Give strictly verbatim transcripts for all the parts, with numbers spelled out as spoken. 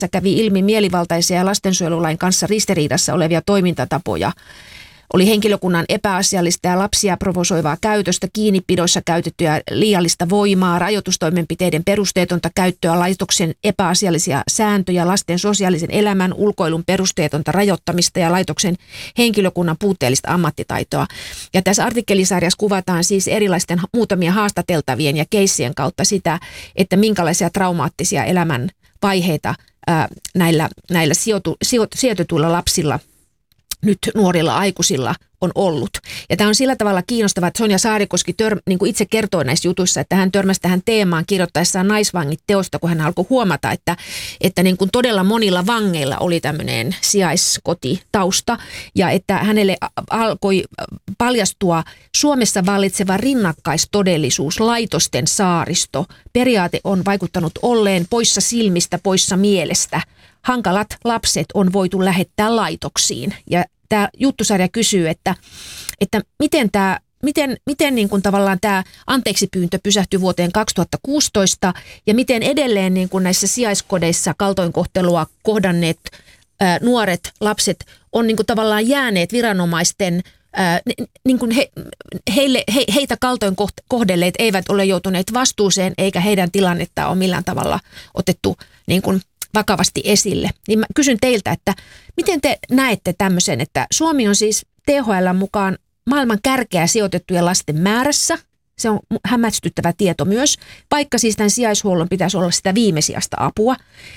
kävi ilmi mielivaltaisia ja lastensuojelulain kanssa ristiriidassa olevia toimintatapoja. Oli henkilökunnan epäasiallista ja lapsia provosoivaa käytöstä, kiinnipidoissa käytettyä liiallista voimaa, rajoitustoimenpiteiden perusteetonta käyttöä, laitoksen epäasiallisia sääntöjä, lasten sosiaalisen elämän, ulkoilun perusteetonta rajoittamista ja laitoksen henkilökunnan puutteellista ammattitaitoa. Ja tässä artikkelisarjassa kuvataan siis erilaisten muutamia haastateltavien ja keissien kautta sitä, että minkälaisia traumaattisia elämän vaiheita ää, näillä, näillä sijoitu, sijoitetuilla lapsilla, nyt nuorilla aikuisilla on ollut. Ja tämä on sillä tavalla kiinnostavaa, että Sonja Saarikoski tör, niin kuin itse kertoo näissä jutuissa, että hän törmäsi tähän teemaan kirjoittaessaan Naisvangit -teosta, kun hän alkoi huomata, että, että niin kuin todella monilla vangeilla oli tämmöinen sijaiskotitausta ja että hänelle alkoi paljastua Suomessa vallitseva rinnakkaistodellisuus, laitosten saaristo. Periaate on vaikuttanut olleen poissa silmistä, poissa mielestä. Hankalat lapset on voitu lähettää laitoksiin. Ja tämä juttusarja kysyy, että, että miten tämä miten, miten niin kuin tavallaan tämä anteeksipyyntö pysähtyi vuoteen kaksituhattakuusitoista ja miten edelleen niin kuin näissä sijaiskodeissa kaltoinkohtelua kohdanneet ää, nuoret lapset on niin kuin tavallaan jääneet viranomaisten ää, niin kuin he, heille, he, heitä kaltoin kohdelleet eivät ole joutuneet vastuuseen eikä heidän tilannetta ole millään tavalla otettu niin kuin vakavasti esille. Niin mä kysyn teiltä, että miten te näette tämmöisen, että Suomi on siis T H L:n mukaan maailman kärkeä sijoitettujen lasten määrässä. Se on hämmästyttävä tieto myös, vaikka siis tämän sijaishuollon pitäisi olla sitä viimesijaista apua.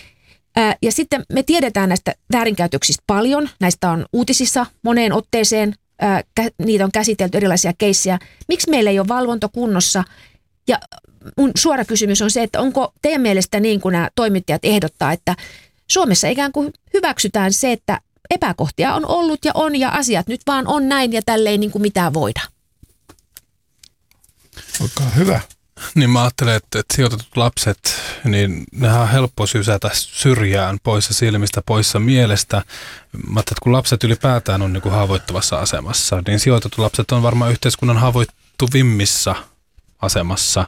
Ää, ja sitten me tiedetään näistä väärinkäytöksistä paljon. Näistä on uutisissa moneen otteeseen. Ää, niitä on käsitelty erilaisia keissejä. Miksi meillä ei ole valvonta kunnossa? Ja mun suora kysymys on se, että onko teidän mielestä niin kuin nämä toimittajat ehdottaa, että Suomessa ikään kuin hyväksytään se, että epäkohtia on ollut ja on ja asiat nyt vaan on näin ja tälleen niin kuin mitään voida. Olkaa hyvä. Niin mä ajattelen, että, että sijoitetut lapset, niin nehän on helppo sysätä syrjään, poissa silmistä, poissa mielestä. Mä ajattelen, että kun lapset ylipäätään on niin kuin haavoittuvassa asemassa, niin sijoitetut lapset on varmaan yhteiskunnan haavoittuvimmissa asemassa.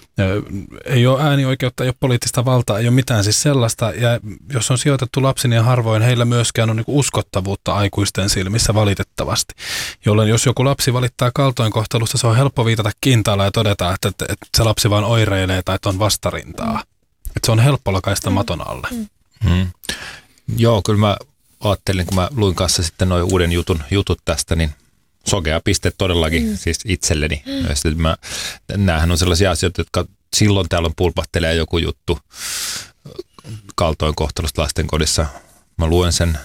Ei ole äänioikeutta, ei ole poliittista valtaa, ei ole mitään siis sellaista. Ja jos on sijoitettu lapsi, niin harvoin heillä myöskään on niin kuin uskottavuutta aikuisten silmissä valitettavasti. Jolloin jos joku lapsi valittaa kaltoinkohtelusta, se on helppo viitata kintaalla ja todeta, että, että, että se lapsi vaan oireilee tai että on vastarintaa. Että se on helppo lakaista maton alle. Mm. Mm. Joo, kyllä mä ajattelin, kun mä luin kanssa sitten noin uuden jutun, jutut tästä, niin sokea piste todellakin mm. siis itselleni. Mm. Mä, näähän on sellaisia asioita, jotka silloin täällä pulpahtelee joku juttu kaltoinkohtelusta lastenkodissa. Mä luen sen,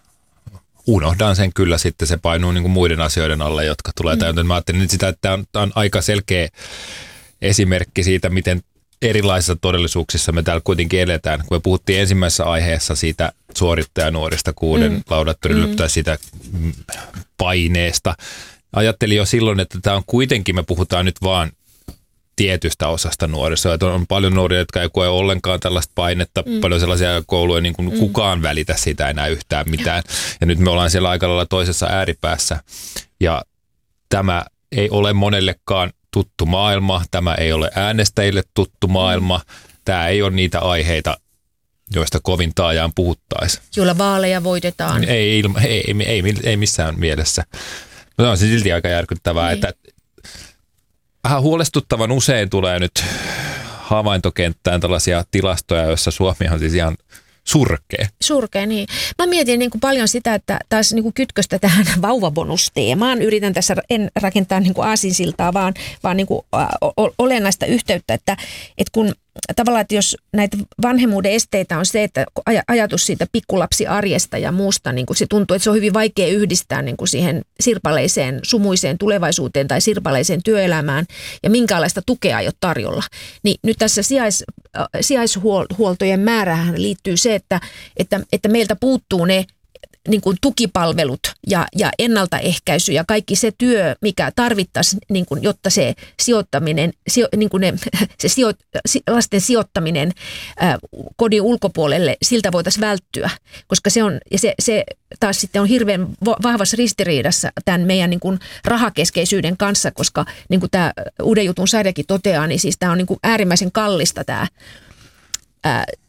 unohdan sen kyllä, sitten se painuu niin kuin muiden asioiden alle, jotka tulee. Mm. Mä ajattelin nyt sitä, että tämä on, on aika selkeä esimerkki siitä, miten erilaisissa todellisuuksissa me täällä kuitenkin eletään. Kun me puhuttiin ensimmäisessä aiheessa siitä suorittajanuorista kuuden mm. laudattorille mm. tai siitä paineesta. Ajattelin jo silloin, että tämä on kuitenkin, me puhutaan nyt vaan tietystä osasta nuorista. Että on paljon nuoria, jotka ei koe ollenkaan tällaista painetta. Mm. Paljon sellaisia kouluja, niin kuin mm. kukaan välitä siitä enää yhtään mitään. Ja nyt me ollaan siellä aika lailla toisessa ääripäässä. Ja tämä ei ole monellekaan tuttu maailma. Tämä ei ole äänestäjille tuttu maailma. Tämä ei ole niitä aiheita, joista kovin taajaan puhuttaisiin. Joilla vaaleja voitetaan. Ei, ilma, ei, ei, ei, ei missään mielessä. No, on se silti aika järkyttävää, niin. Että vähän huolestuttavan usein tulee nyt havaintokenttään tällaisia tilastoja, joissa Suomi on siis ihan surkea. Surkea, niin. Mä mietin niin kuin paljon sitä, että taas niin kuin kytköstä tähän vauvabonusteemaan. Yritän tässä en rakentaa niin kuin aasinsiltaa, vaan, vaan niin kuin olennaista yhteyttä, että, että kun tavallaan, että jos näitä vanhemmuuden esteitä on se, että ajatus siitä pikkulapsiarjesta ja muusta, niin kuin se tuntuu, että se on hyvin vaikea yhdistää niin kuin siihen sirpaleiseen, sumuiseen tulevaisuuteen tai sirpaleiseen työelämään ja minkälaista tukea ei ole tarjolla. Niin nyt tässä sijais, sijaishuoltojen määrähän liittyy se, että, että, että meiltä puuttuu ne niin kuin tukipalvelut ja, ja ennaltaehkäisy ja kaikki se työ, mikä tarvittaisiin, niin kuin, jotta se sijoittaminen, sijo, niin kuin ne, se sijo, lasten sijoittaminen ää, kodin ulkopuolelle, siltä voitaisiin välttyä, koska se on, ja se, se taas sitten on hirveän vahvassa ristiriidassa tämän meidän niin kuin rahakeskeisyyden kanssa, koska niin kuin tämä Uuden jutun sarjakin toteaa, niin siis tämä on niin kuin äärimmäisen kallista tämä ää,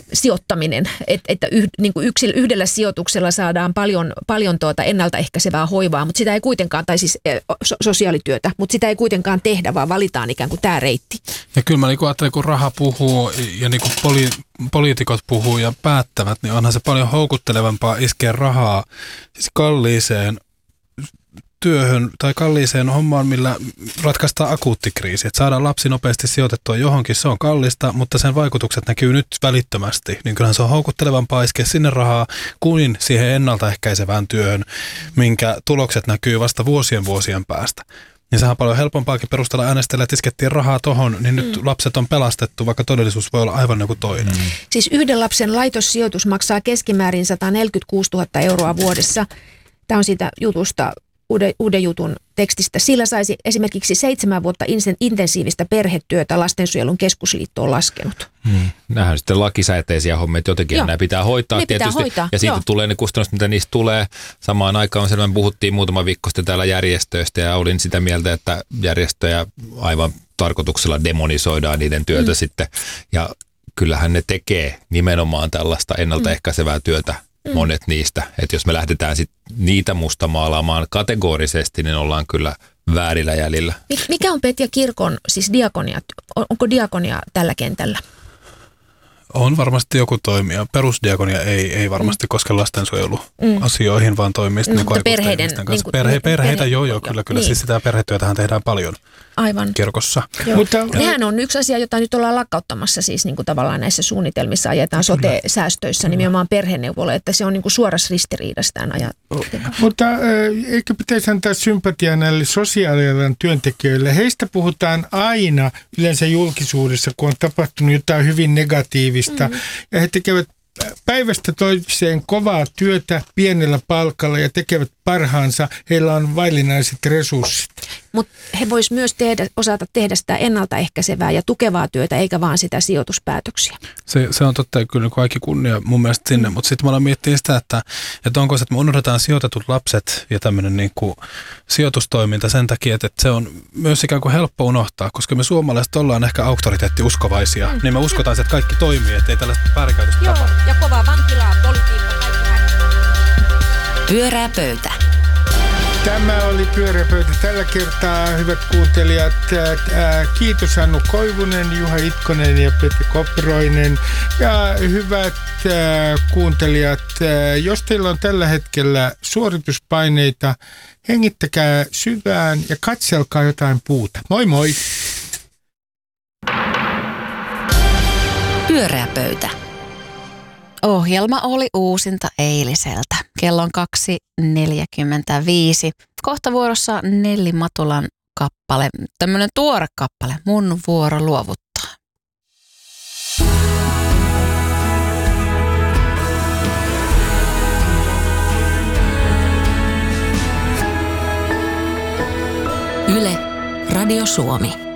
sijoittaminen, että, että yh, niin kuin yksil, yhdellä sijoituksella saadaan paljon, paljon tuota ennaltaehkäisevää hoivaa, mutta sitä ei kuitenkaan, tai siis so, sosiaalityötä, mutta sitä ei kuitenkaan tehdä, vaan valitaan ikään kuin tämä reitti. Ja kyllä mä niin ajattelen, kun raha puhuu ja niin kuin poli, poliitikot puhuu ja päättävät, niin onhan se paljon houkuttelevampaa iskeä rahaa siis kalliiseen työhön tai kalliiseen hommaan, millä ratkaistaan akuutti kriisi. Että saadaan lapsi nopeasti sijoitettua johonkin, se on kallista, mutta sen vaikutukset näkyy nyt välittömästi. Niin kyllähän se on houkuttelevampaa iskeä sinne rahaa kuin siihen ennaltaehkäisevään työhön, minkä tulokset näkyy vasta vuosien vuosien päästä. Niin sehän on paljon helpompaakin perustella äänestäjille, että iskettiin rahaa tohon, niin nyt mm. lapset on pelastettu, vaikka todellisuus voi olla aivan joku toinen. Mm. Siis yhden lapsen laitossijoitus maksaa keskimäärin sata neljäkymmentäkuusituhatta euroa vuodessa. Tämä on siitä jutusta, uuden, uuden jutun tekstistä. Sillä saisi esimerkiksi seitsemän vuotta intensiivistä perhetyötä Lastensuojelun keskusliitto on laskenut. Hmm. Nämähän on sitten lakisääteisiä hommia, että jotenkin nämä pitää hoitaa ne tietysti. Pitää hoitaa. Ja siitä Joo. tulee ne kustannukset, mitä niistä tulee. Samaan aikaan selvän puhuttiin muutama viikko sitten täällä järjestöistä ja olin sitä mieltä, että järjestöjä aivan tarkoituksella demonisoidaan niiden työtä hmm. sitten. Ja kyllähän ne tekee nimenomaan tällaista ennaltaehkäisevää työtä. Monet niistä, että jos me lähdetään sit niitä mustamaalaamaan kategorisesti, niin ollaan kyllä väärillä jäljillä. Mikä on Petja kirkon, siis diakonia, onko diakonia tällä kentällä? On varmasti joku toimija. Perusdiakonia ei, ei varmasti mm. koske lastensuojeluasioihin, mm. vaan toimii sitten mm, niin perheiden, kanssa. Niin Perhe, perheitä, perhe, joo, joo, kyllä, kyllä. Niin. Siis sitä perhetyötähän tehdään paljon Aivan. kirkossa. Mutta nehän on yksi asia, jota nyt ollaan lakkauttamassa, siis niin kuin tavallaan näissä suunnitelmissa ajetaan sote-säästöissä nimenomaan perheneuvolle, että se on niin kuin suorassa ristiriidassa tämän ajattelun. Mutta äh, eikö pitäisi antaa sympatiaa näille sosiaalialan työntekijöille? Heistä puhutaan aina yleensä julkisuudessa, kun on tapahtunut jotain hyvin negatiivista. Mm-hmm. Ja he tekevät päivästä toiseen kovaa työtä pienellä palkalla ja tekevät parhaansa. Heillä on vaillinaiset resurssit. Mutta he vois myös tehdä, osata tehdä sitä ennaltaehkäisevää ja tukevaa työtä, eikä vaan sitä sijoituspäätöksiä. Se, se on totta, ja kyllä kaikki kunnia mun mielestä sinne, mm. mutta sitten mä aloin miettiä sitä, että, että onko se, että me unohdetaan sijoitetut lapset ja tämmöinen niin kuin sijoitustoiminta sen takia, että se on myös ikään kuin helppo unohtaa, koska me suomalaiset ollaan ehkä auktoriteettiuskovaisia, mm. niin me uskotaan, että kaikki toimii, ettei tällaista väärinkäytöstä tapahdu. Ja kovaa vankilaa, politiikka, kaikki hänen. Pyörää pöytä. Tämä oli Pyörä pöytä tällä kertaa, hyvät kuuntelijat. Kiitos Hannu Koivunen, Juha Itkonen ja Petri Koppiroinen. Ja hyvät kuuntelijat, jos teillä on tällä hetkellä suorituspaineita, hengittäkää syvään ja katselkaa jotain puuta. Moi moi! Pyörä pöytä. Ohjelma oli uusinta eiliseltä. Kello on kaksi neljäkymmentäviisi. Kohta vuorossa Nelli Matulan kappale, tämmönen tuore kappale, Mun vuoro luovuttaa. Yle, Radio Suomi.